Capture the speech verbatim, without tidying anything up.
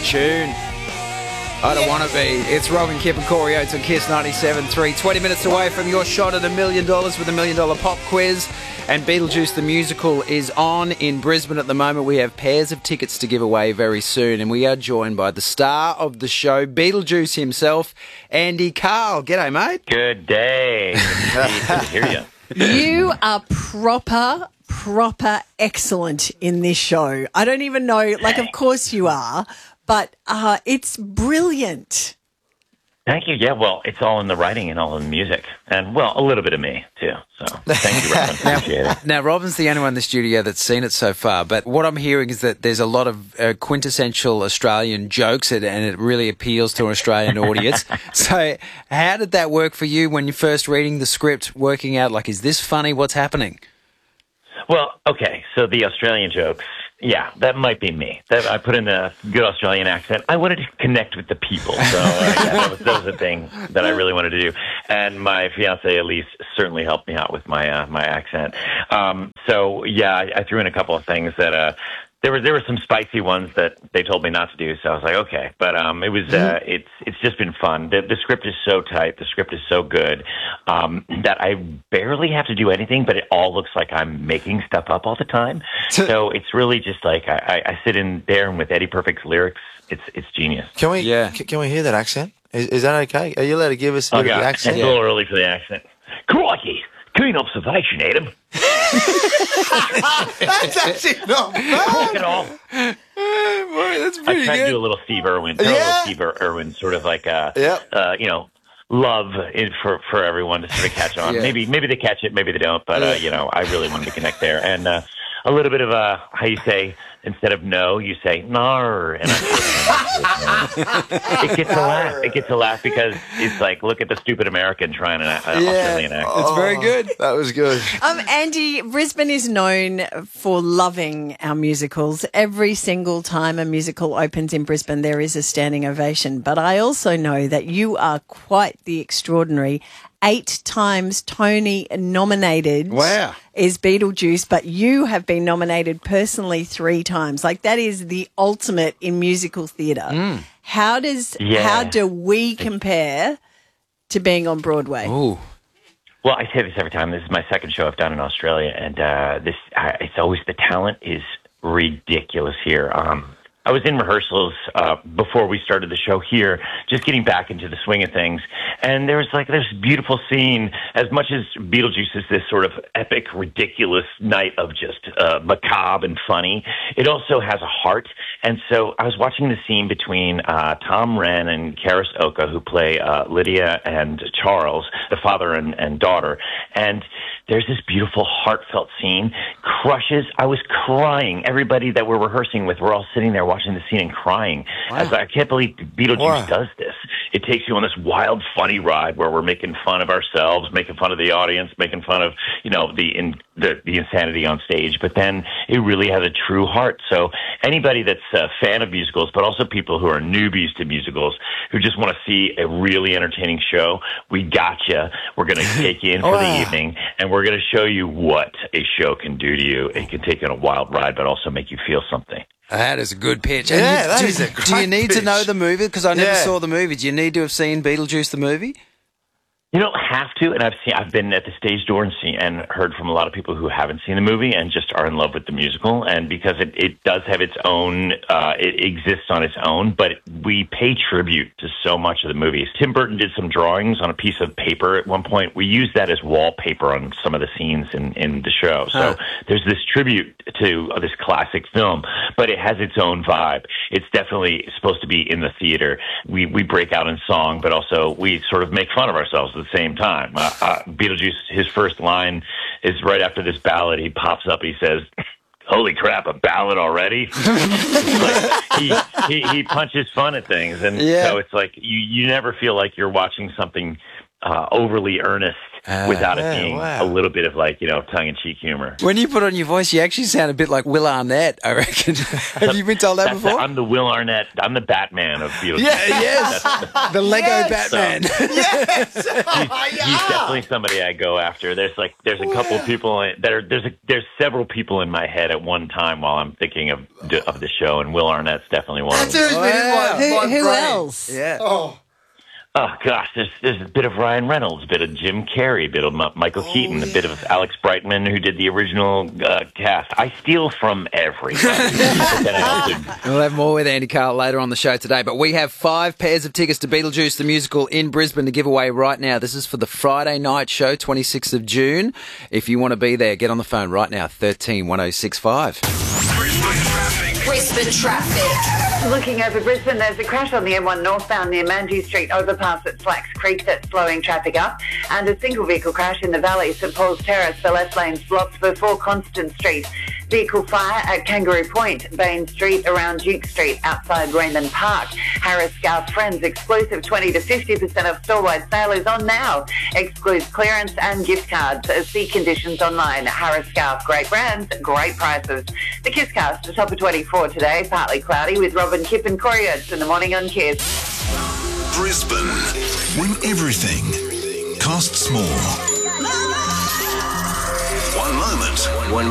tune. I don't want to be. It's Robin, Kip and Corey Oates on Kiss ninety-seven point three. twenty minutes away from your shot at a million dollars with a million dollar pop quiz. And Beetlejuice the Musical is on in Brisbane at the moment. We have pairs of tickets to give away very soon. And we are joined by the star of the show, Beetlejuice himself, Andy Carl. G'day, mate. Good day. Good to hear you. You are proper, proper excellent in this show. I don't even know, like, of course you are, but uh, it's brilliant. Thank you. Yeah, well, it's all in the writing and all in the music. And, well, a little bit of me, too. So thank you, Robin. Appreciate it. Now, Robin's the only one in the studio that's seen it so far, but what I'm hearing is that there's a lot of uh, quintessential Australian jokes and, and it really appeals to an Australian audience. So how did that work for you when you're first reading the script, working out, like, is this funny? What's happening? Well, okay, so the Australian jokes, yeah, that might be me. That, I put in a good Australian accent. I wanted to connect with the people, so uh, yeah, that, was, that was a thing that I really wanted to do. And my fiancée, Elise, certainly helped me out with my uh, my accent. Um, so, yeah, I, I threw in a couple of things that... Uh, There were there were some spicy ones that they told me not to do, so I was like, okay. But um, it was uh, it's it's just been fun. The, the script is so tight, the script is so good um, that I barely have to do anything, but it all looks like I'm making stuff up all the time. So it's really just like I, I, I sit in there and with Eddie Perfect's lyrics, it's it's genius. Can we yeah. can, can we hear that accent? Is, is that okay? Are you allowed to give us a Oh, bit of God. the accent? It's a little early for the accent. Crikey! Keen observation, Adam. That's actually not Look at all. Boy, that's I pretty tried to good. do a little Steve Irwin, a Yeah. little Steve Irwin, sort of like a, Yep. uh, you know, love in, for for everyone to sort of catch on. Yeah. Maybe maybe they catch it, maybe they don't. But uh, you know, I really wanted to connect there, and uh, a little bit of uh, how you say instead of no, you say nar, and I, it gets a laugh. It gets a laugh because it's like, look at the stupid American trying an, an Australian accent. It's very good. That was good. Um, Andy, Brisbane is known for loving our musicals. Every single time a musical opens in Brisbane, there is a standing ovation. But I also know that you are quite the extraordinary eight times Tony nominated. Wow. Is Beetlejuice, but you have been nominated personally three times. Like, that is the ultimate in musical theatre. Mm. How does Yeah. how do we compare to being on Broadway? Ooh. Well, I say this every time. This is my second show I've done in Australia, and uh, this uh, it's always the talent is ridiculous here. Um, I was in rehearsals uh, before we started the show here, just getting back into the swing of things, and there was like this beautiful scene. As much as Beetlejuice is this sort of epic, ridiculous night of just uh, macabre and funny, it also has a heart. And so I was watching the scene between uh, Tom Wren and Karis Oka, who play uh, Lydia and Charles, the father and, and daughter, and there's this beautiful, heartfelt scene. Crushes. I was crying. Everybody that we're rehearsing with, we're all sitting there watching the scene and crying. Wow. I was like, I can't believe Beetlejuice Wow. does this. It takes you on this wild, funny ride where we're making fun of ourselves, making fun of the audience, making fun of, you know, the in, the, the insanity on stage. But then it really has a true heart. So anybody that's a fan of musicals, but also people who are newbies to musicals, who just want to see a really entertaining show, we gotcha. We're going to take you in for Wow. the evening, and we're going to show you what a show can do to you. It can take you on a wild ride, but also make you feel something. That is a good pitch. Yeah, And you, that do, is a do you great need to pitch. know the movie? Because I never Yeah. saw the movie. Do you need to have seen Beetlejuice the movie? You don't have to, and I've seen. I've been at the stage door and seen and heard from a lot of people who haven't seen the movie and just are in love with the musical. And because it, it does have its own, uh, it exists on its own, but we pay tribute to so much of the movies. Tim Burton did some drawings on a piece of paper at one point. We used that as wallpaper on some of the scenes in, in the show. So Huh. there's this tribute to uh, this classic film, but it has its own vibe. It's definitely supposed to be in the theater. We we break out in song, but also we sort of make fun of ourselves at the same time. Uh, uh, Beetlejuice, his first line is right after this ballad. He pops up. He says, "Holy crap, a ballad already!" Like, he, he he punches fun at things, and Yeah. so it's like you you never feel like you're watching something uh, overly earnest Ah, without it yeah, being wow. a little bit of like, you know, tongue-in-cheek humor. When you put on your voice, you actually sound a bit like Will Arnett, I reckon. Have you been told that That's before? the, I'm the Will Arnett. I'm the Batman of Beetlejuice. Yeah, yes. The Lego Yes. Batman. Yes. He's definitely somebody I go after. There's like there's a couple of people in, that are there's a, there's several people in my head at one time while I'm thinking of of the show, and Will Arnett's definitely one That's of them. who's been in Wow. my, Who, my who brain. else? Yeah. Oh. Oh gosh, there's there's a bit of Ryan Reynolds, a bit of Jim Carrey, a bit of Ma- Michael Oh, Keaton, a yeah. bit of Alex Brightman, who did the original uh, cast. I steal from everybody. But then I also- We'll have more with Andy Carl later on the show today. But we have five pairs of tickets to Beetlejuice the Musical in Brisbane to give away right now. This is for the Friday night show, twenty-sixth of June. If you want to be there, get on the phone right now, thirteen one oh six five. Brisbane traffic. Brisbane traffic. Looking over Brisbane, there's a crash on the M one northbound near Manji Street overpass at Slacks Creek that's slowing traffic up, and a single vehicle crash in the valley, St Paul's Terrace, the left lane's blocked before Constant Street. Vehicle fire at Kangaroo Point, Bain Street around Duke Street outside Raymond Park. Harris Scout Friends exclusive twenty to fifty percent off store-wide sale is on now. Excludes clearance and gift cards. See conditions online. Harris Scout, great brands, great prices. The Kisscast, the top of twenty-four today, partly cloudy with Robin, Kip and Corey Oates in the morning on Kiss. Brisbane, when everything costs more.